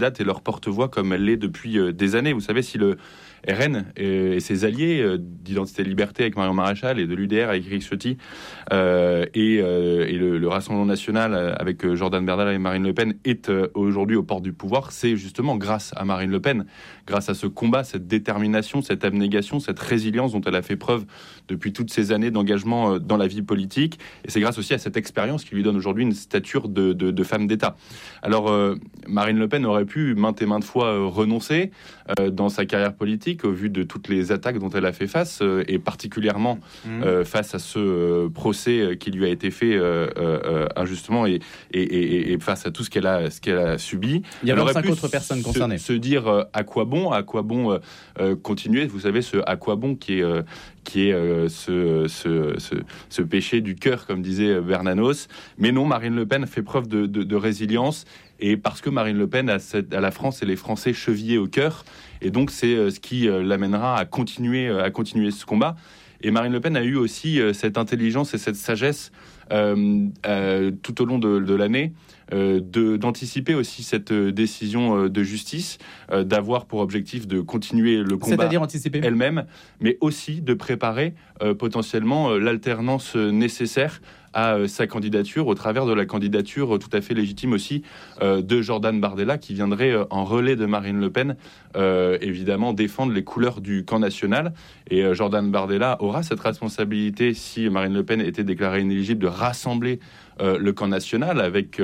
date et leur porte-voix comme elle l'est depuis des années. Vous savez, si le RN et ses alliés d'Identité et Liberté avec Marion Maréchal et de l'UDR avec Éric Ciotti et le Rassemblement National avec Jordan Bardella et Marine Le Pen est aujourd'hui aux portes du pouvoir, c'est justement grâce à Marine Le Pen, grâce à ce combat, cette détermination, cette abnégation, cette résilience dont elle a fait preuve depuis toutes ces années d'engagement dans la vie politique. Et c'est grâce aussi à cette expérience qui lui donne aujourd'hui une stature de femme d'État. Alors, Marine Le Pen aurait pu maintes et maintes fois renoncer dans sa carrière politique au vu de toutes les attaques dont elle a fait face et particulièrement face à ce procès qui lui a été fait injustement et face à tout ce qu'elle a subi. Il y a 25 autres personnes concernées. Se dire à quoi bon continuer, vous savez, ce à quoi bon qui est ce péché du cœur, comme disait Bernanos. Mais non, Marine Le Pen fait preuve de résilience, et parce que Marine Le Pen a la France et les Français chevillés au cœur, et donc c'est ce qui l'amènera à continuer ce combat. Et Marine Le Pen a eu aussi cette intelligence et cette sagesse tout au long de l'année d'anticiper aussi cette décision de justice, d'avoir pour objectif de continuer le combat, c'est-à-dire anticiper elle-même, mais aussi de préparer potentiellement l'alternance nécessaire à sa candidature, au travers de la candidature tout à fait légitime aussi de Jordan Bardella, qui viendrait en relais de Marine Le Pen, évidemment défendre les couleurs du camp national. Et Jordan Bardella aura cette responsabilité, si Marine Le Pen était déclarée inéligible, de rassembler le camp national avec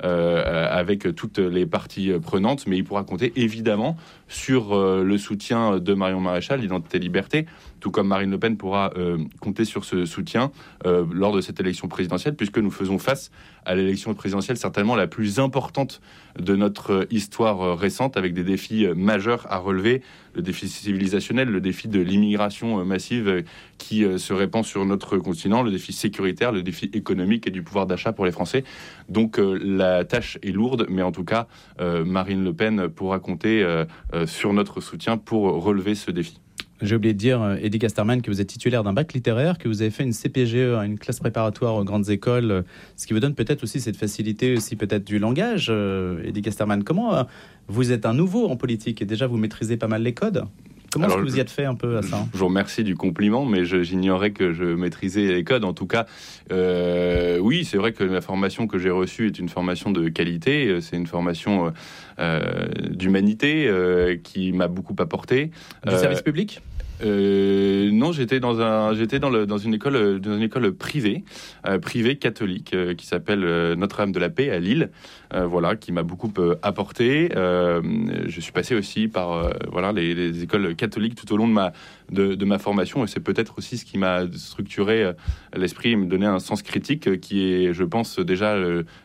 toutes les parties prenantes, mais il pourra compter évidemment sur le soutien de Marion Maréchal, l'Identité et Liberté, tout comme Marine Le Pen pourra compter sur ce soutien lors de cette élection présidentielle, puisque nous faisons face à l'élection présidentielle certainement la plus importante de notre histoire récente, avec des défis majeurs à relever, le défi civilisationnel, le défi de l'immigration massive qui se répand sur notre continent, le défi sécuritaire, le défi économique et du pouvoir d'achat pour les Français. Donc la tâche est lourde, mais en tout cas, Marine Le Pen pourra compter sur notre soutien pour relever ce défi. J'ai oublié de dire, Eddy Casterman, que vous êtes titulaire d'un bac littéraire, que vous avez fait une CPGE, une classe préparatoire aux grandes écoles, ce qui vous donne peut-être aussi cette facilité aussi peut-être du langage. Eddy Casterman, comment vous êtes un nouveau en politique et déjà vous maîtrisez pas mal les codes ? Comment est-ce que vous y êtes fait un peu à ça ? Je vous remercie du compliment, mais j'ignorais que je maîtrisais les codes. En tout cas, oui, c'est vrai que la formation que j'ai reçue est une formation de qualité. C'est une formation d'humanité qui m'a beaucoup apporté. Du service public ? Non, j'étais dans une école privée catholique qui s'appelle Notre-Dame de la Paix à Lille, qui m'a beaucoup apporté. Je suis passé aussi par les écoles catholiques tout au long de ma formation, et c'est peut-être aussi ce qui m'a structuré l'esprit et me donné un sens critique qui est, je pense, déjà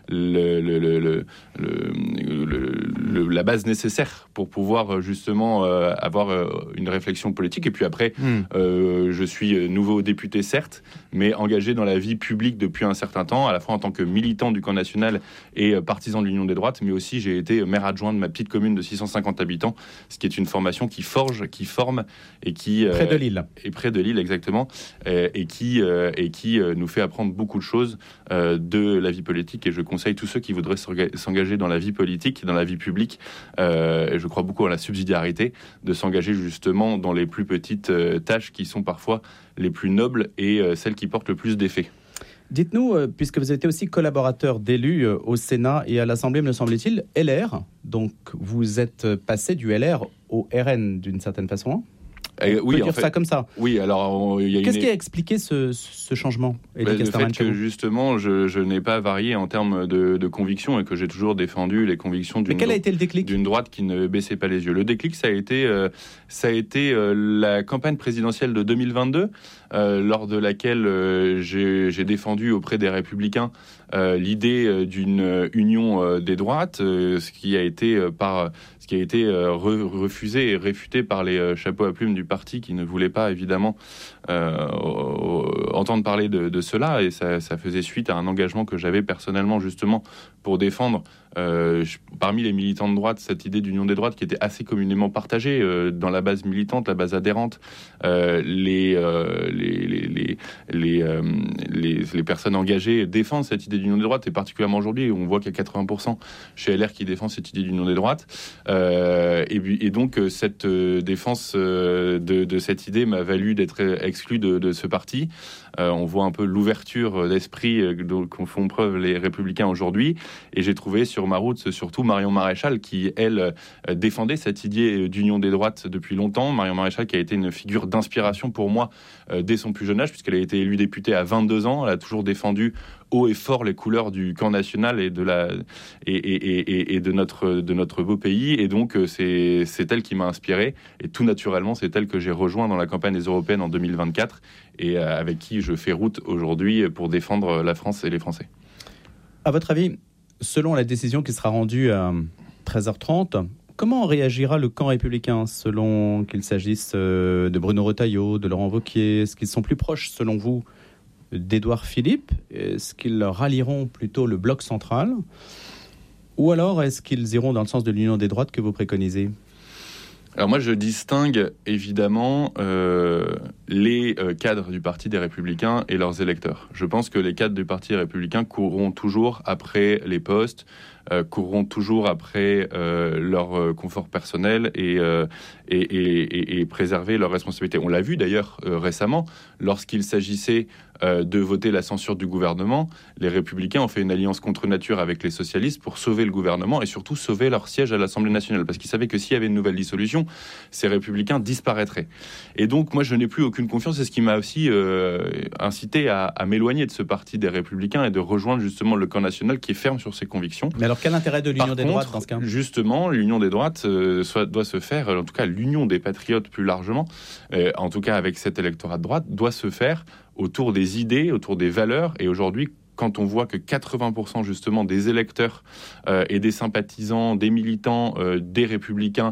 la base nécessaire pour pouvoir justement avoir une réflexion politique. Et puis après, je suis nouveau député, certes, mais engagé dans la vie publique depuis un certain temps, à la fois en tant que militant du camp national et partisan de l'Union des droites, mais aussi j'ai été maire adjoint de ma petite commune de 650 habitants, ce qui est une formation qui forge, qui forme et qui... près de Lille. Et près de Lille, exactement, et qui nous fait apprendre beaucoup de choses de la vie politique. Et je conseille tous ceux qui voudraient s'engager dans la vie politique, dans la vie publique, et je crois beaucoup à la subsidiarité, de s'engager justement dans les plus petites tâches qui sont parfois les plus nobles et celles qui portent le plus d'effets. Dites-nous, puisque vous avez été aussi collaborateur d'élus au Sénat et à l'Assemblée, me semble-t-il, LR, donc vous êtes passé du LR au RN d'une certaine façon. On peut dire ça comme ça. Oui, alors... Qu'est-ce qui a expliqué ce changement, Eddy Casterman ? Le fait que, justement, je n'ai pas varié en termes de convictions et que j'ai toujours défendu les convictions d'une droite qui ne baissait pas les yeux. Le déclic, ça a été la campagne présidentielle de 2022, lors de laquelle j'ai défendu auprès des Républicains l'idée d'une union des droites, ce qui a été refusé et réfuté par les chapeaux à plumes du parti qui ne voulaient pas évidemment entendre parler de cela, et ça faisait suite à un engagement que j'avais personnellement justement pour défendre parmi les militants de droite, cette idée d'union des droites qui était assez communément partagée dans la base militante, la base adhérente, les personnes engagées défendent cette idée d'union des droites, et particulièrement aujourd'hui, on voit qu'il y a 80% chez LR qui défendent cette idée d'union des droites. Et donc, cette défense de cette idée m'a valu d'être exclu de ce parti. On voit un peu l'ouverture d'esprit dont font preuve les Républicains aujourd'hui. Et j'ai trouvé sur ma route surtout Marion Maréchal qui, elle, défendait cette idée d'union des droites depuis longtemps. Marion Maréchal qui a été une figure d'inspiration pour moi dès son plus jeune âge, puisqu'elle a été élue députée à 22 ans. Elle a toujours défendu haut et fort les couleurs du camp national et de notre beau pays. Et donc, c'est elle qui m'a inspiré. Et tout naturellement, c'est elle que j'ai rejoint dans la campagne des Européennes en 2024 et avec qui je fais route aujourd'hui pour défendre la France et les Français. À votre avis, selon la décision qui sera rendue à 13h30, comment réagira le camp républicain, selon qu'il s'agisse de Bruno Retailleau, de Laurent Wauquiez? Est-ce qu'ils sont plus proches, selon vous, d'Édouard Philippe? Est-ce qu'ils rallieront plutôt le bloc central? Ou alors est-ce qu'ils iront dans le sens de l'union des droites que vous préconisez? Alors moi, je distingue évidemment les cadres du Parti des Républicains et leurs électeurs. Je pense que les cadres du Parti républicain courront toujours après les postes, courront toujours après leur confort personnel et préserver leurs responsabilités. On l'a vu d'ailleurs récemment, lorsqu'il s'agissait de voter la censure du gouvernement, les Républicains ont fait une alliance contre nature avec les socialistes pour sauver le gouvernement et surtout sauver leur siège à l'Assemblée nationale, parce qu'ils savaient que s'il y avait une nouvelle dissolution, ces Républicains disparaîtraient. Et donc moi je n'ai plus aucune confiance, c'est ce qui m'a aussi incité à m'éloigner de ce parti des Républicains et de rejoindre justement le camp national qui est ferme sur ses convictions. Mais alors quel intérêt de l'union des droites dans ce cas? Justement, l'union des droites doit se faire, en tout cas l'union des patriotes plus largement, en tout cas avec cet électorat de droite, doit se faire autour des idées, autour des valeurs. Et aujourd'hui, quand on voit que 80% justement des électeurs et des sympathisants, des militants, des Républicains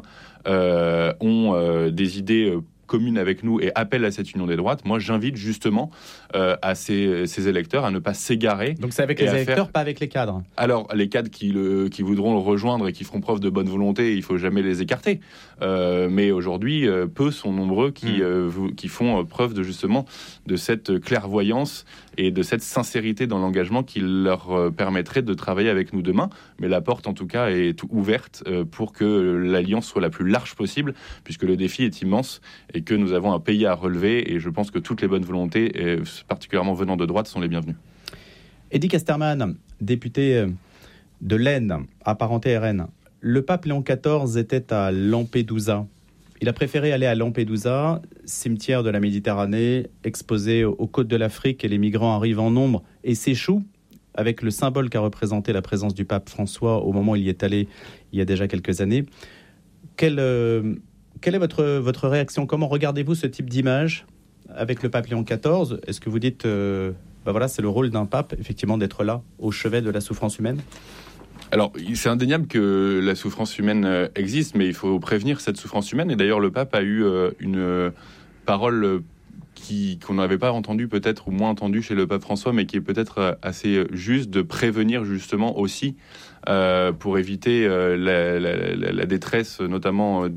ont des idées communes avec nous et appellent à cette union des droites, moi j'invite justement à ces électeurs à ne pas s'égarer. Donc c'est avec les électeurs, pas avec les cadres? Alors les cadres qui voudront le rejoindre et qui feront preuve de bonne volonté, il ne faut jamais les écarter. Mais aujourd'hui, peu sont nombreux qui font preuve de cette clairvoyance et de cette sincérité dans l'engagement qui leur permettrait de travailler avec nous demain. Mais la porte en tout cas est ouverte pour que l'alliance soit la plus large possible, puisque le défi est immense et que nous avons un pays à relever, et je pense que toutes les bonnes volontés, particulièrement venant de droite, sont les bienvenues. Eddy Casterman, député de l'Aisne, apparenté RN. Le pape Léon XIV était à Lampedusa. Il a préféré aller à Lampedusa, cimetière de la Méditerranée, exposé aux côtes de l'Afrique, et les migrants arrivent en nombre et s'échouent, avec le symbole qu'a représenté la présence du pape François au moment où il y est allé il y a déjà quelques années. Quelle est votre réaction? Comment regardez-vous ce type d'image avec le pape Léon XIV? Est-ce que vous dites, c'est le rôle d'un pape, effectivement, d'être là, au chevet de la souffrance humaine? Alors, c'est indéniable que la souffrance humaine existe, mais il faut prévenir cette souffrance humaine. Et d'ailleurs, le pape a eu une parole qu'on n'avait pas entendue peut-être, ou moins entendue chez le pape François, mais qui est peut-être assez juste, de prévenir justement aussi pour éviter la détresse, notamment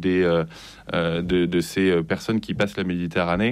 de ces personnes qui passent la Méditerranée,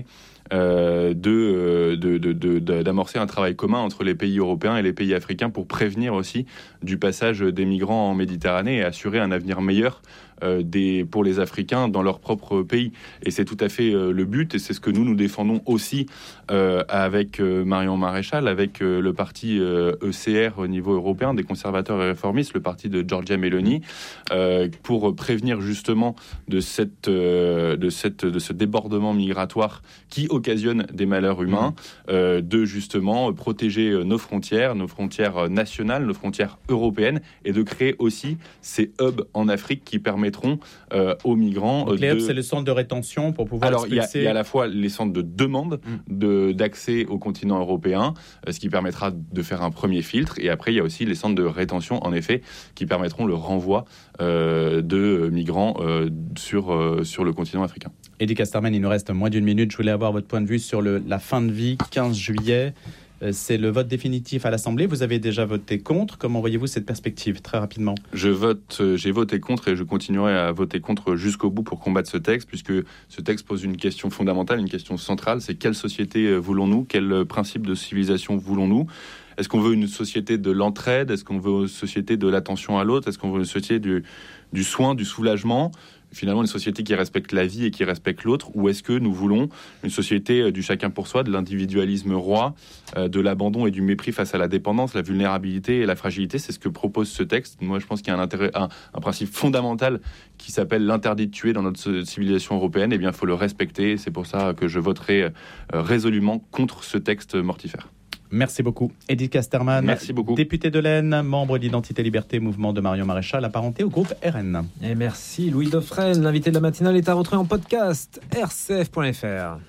d'amorcer un travail commun entre les pays européens et les pays africains pour prévenir aussi du passage des migrants en Méditerranée et assurer un avenir meilleur pour les Africains dans leur propre pays. Et c'est tout à fait le but, et c'est ce que nous défendons aussi avec Marion Maréchal, avec le parti ECR au niveau européen, des conservateurs et réformistes, le parti de Giorgia Meloni, pour prévenir justement de ce débordement migratoire qui occasionne des malheurs humains, de justement protéger nos frontières nationales, nos frontières européennes, et de créer aussi ces hubs en Afrique qui permettront aux migrants... Donc les hubs, c'est le centre de rétention pour pouvoir expulser... Alors, il y a à la fois les centres de demande d'accès au continent européen, ce qui permettra de faire un premier filtre, et après, il y a aussi les centres de rétention, en effet, qui permettront le renvoi de migrants sur le continent africain. Eddy Casterman, il nous reste moins d'une minute. Je voulais avoir votre point de vue sur la fin de vie, 15 juillet. C'est le vote définitif à l'Assemblée. Vous avez déjà voté contre. Comment voyez-vous cette perspective, très rapidement ? J'ai voté contre et je continuerai à voter contre jusqu'au bout pour combattre ce texte, puisque ce texte pose une question fondamentale, une question centrale, c'est quelle société voulons-nous ? Quel principe de civilisation voulons-nous ? Est-ce qu'on veut une société de l'entraide ? Est-ce qu'on veut une société de l'attention à l'autre ? Est-ce qu'on veut une société du soin, du soulagement ? Finalement, une société qui respecte la vie et qui respecte l'autre, ou est-ce que nous voulons une société du chacun pour soi, de l'individualisme roi, de l'abandon et du mépris face à la dépendance, la vulnérabilité et la fragilité ? C'est ce que propose ce texte. Moi, je pense qu'il y a un principe fondamental qui s'appelle l'interdit de tuer dans notre civilisation européenne. Eh bien, il faut le respecter. C'est pour ça que je voterai résolument contre ce texte mortifère. Merci beaucoup. Edith Casterman, merci beaucoup. Député de l'Aisne, membre d'Identité Liberté, mouvement de Marion Maréchal, apparenté au groupe RN. Et merci Louis Dauphren. L'invité de la matinale est à retrouver en podcast, rcf.fr.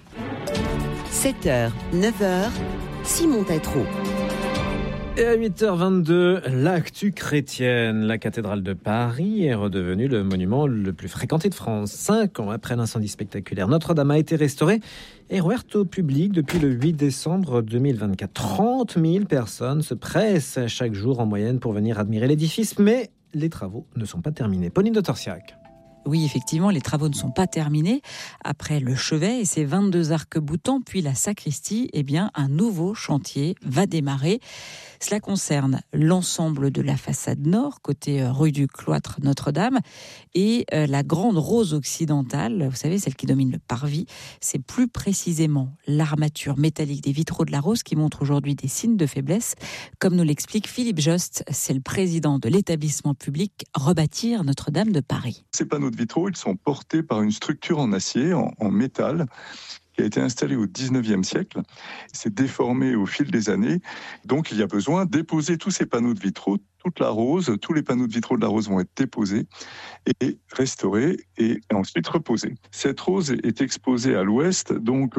7h, 9h, Simon Tétrault. Et à 8h22, l'actu chrétienne. La cathédrale de Paris est redevenue le monument le plus fréquenté de France. 5 ans après l'incendie spectaculaire, Notre-Dame a été restaurée et rouverte au public depuis le 8 décembre 2024. 30 000 personnes se pressent chaque jour en moyenne pour venir admirer l'édifice, mais les travaux ne sont pas terminés. Pauline de Torsiac. Oui, effectivement, les travaux ne sont pas terminés. Après le chevet et ses 22 arcs-boutants, puis la sacristie, eh bien, un nouveau chantier va démarrer. Cela concerne l'ensemble de la façade nord, côté rue du Cloître Notre-Dame, et la grande rose occidentale, vous savez, celle qui domine le parvis. C'est plus précisément l'armature métallique des vitraux de la rose qui montre aujourd'hui des signes de faiblesse. Comme nous l'explique Philippe Jost, c'est le président de l'établissement public Rebâtir Notre-Dame de Paris. Ces panneaux de vitraux, ils sont portés par une structure en acier, en métal, qui a été installée au 19e siècle. C'est déformé au fil des années. Donc, il y a besoin de déposer tous ces panneaux de vitraux, toute la rose, tous les panneaux de vitraux de la rose vont être déposés et restaurés et ensuite reposés. Cette rose est exposée à l'ouest, donc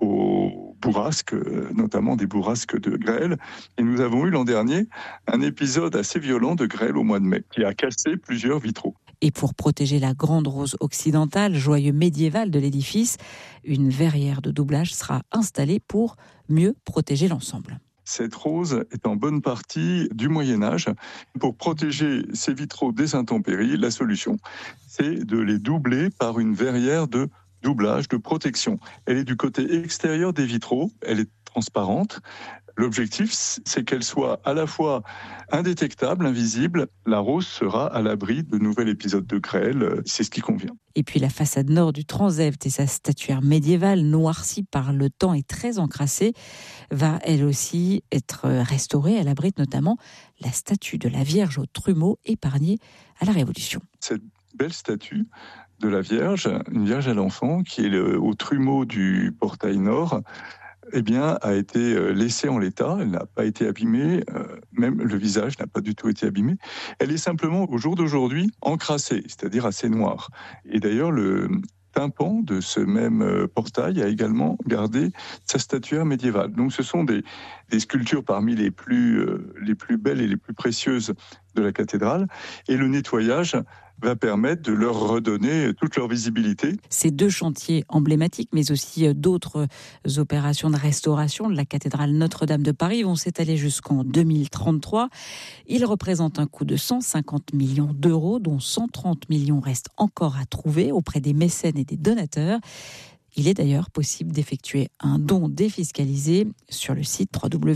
aux bourrasques, notamment des bourrasques de grêle. Et nous avons eu l'an dernier un épisode assez violent de grêle au mois de mai qui a cassé plusieurs vitraux. Et pour protéger la grande rose occidentale, joyau médiéval de l'édifice, une verrière de doublage sera installée pour mieux protéger l'ensemble. Cette rose est en bonne partie du Moyen-Âge. Pour protéger ces vitraux des intempéries, la solution, c'est de les doubler par une verrière de doublage, de protection. Elle est du côté extérieur des vitraux, elle est transparente. L'objectif, c'est qu'elle soit à la fois indétectable, invisible. La rose sera à l'abri de nouvel épisode de grêle. C'est ce qui convient. Et puis la façade nord du transept et sa statuaire médiévale, noircie par le temps et très encrassée, va elle aussi être restaurée. Elle abrite notamment la statue de la Vierge au trumeau épargnée à la Révolution. Cette belle statue de la Vierge, une Vierge à l'enfant, qui est au trumeau du portail nord, eh bien, a été laissée en l'état. Elle n'a pas été abîmée, même le visage n'a pas du tout été abîmé. Elle est simplement, au jour d'aujourd'hui, encrassée, c'est-à-dire assez noire. Et d'ailleurs, le tympan de ce même portail a également gardé sa statuaire médiévale. Donc ce sont des sculptures parmi les plus belles et les plus précieuses de la cathédrale. Et le nettoyage va permettre de leur redonner toute leur visibilité. Ces deux chantiers emblématiques, mais aussi d'autres opérations de restauration de la cathédrale Notre-Dame de Paris vont s'étaler jusqu'en 2033. Ils représentent un coût de 150 millions d'euros, dont 130 millions restent encore à trouver auprès des mécènes et des donateurs. Il est d'ailleurs possible d'effectuer un don défiscalisé sur le site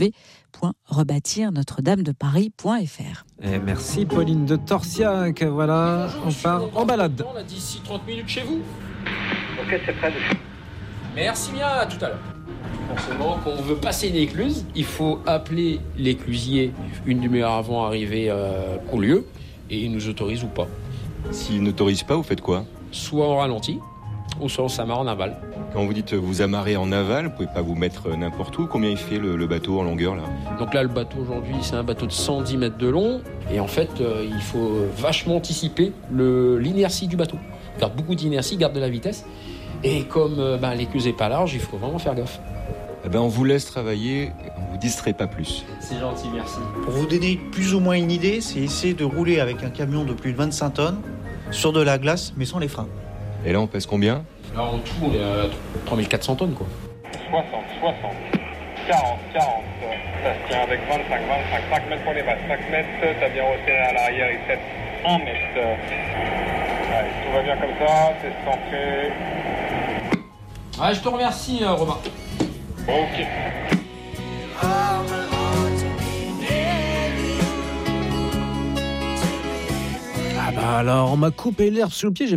www.rebâtirnotredamedeparis.fr. Et merci Pauline de Torsiac. Voilà, on part en balade. On a d'ici 30 minutes chez vous. Ok, c'est prêt. Merci bien, à tout à l'heure. Forcément, quand on veut passer une écluse, il faut appeler l'éclusier une demi-heure avant d'arriver au lieu et il nous autorise ou pas. S'il n'autorise pas, vous faites quoi ? Soit on ralentit, ou soit on s'amarre en aval. Quand vous dites vous amarrez en aval, vous pouvez pas vous mettre n'importe où. Combien il fait le bateau en longueur là ? Donc là, le bateau aujourd'hui, c'est un bateau de 110 mètres de long. Et en fait, il faut vachement anticiper l'inertie du bateau. Garde beaucoup d'inertie, garde de la vitesse. Et comme l'écluse n'est pas large, il faut vraiment faire gaffe. Eh ben, on vous laisse travailler, on vous distrait pas plus. C'est gentil, merci. Pour vous donner plus ou moins une idée, c'est essayer de rouler avec un camion de plus de 25 tonnes sur de la glace, mais sans les freins. Et là, on pèse combien ? Alors en tout, on est à 3400 tonnes, quoi. 60. 40. Ça se tient avec 25. 5 mètres pour les basses. 5 mètres, t'as bien resserré à l'arrière, il fait 1 mètre. Ouais, tout va bien comme ça, c'est centré. Ouais, je te remercie, Romain. Ok. Ah bah alors, on m'a coupé l'herbe sous le pied.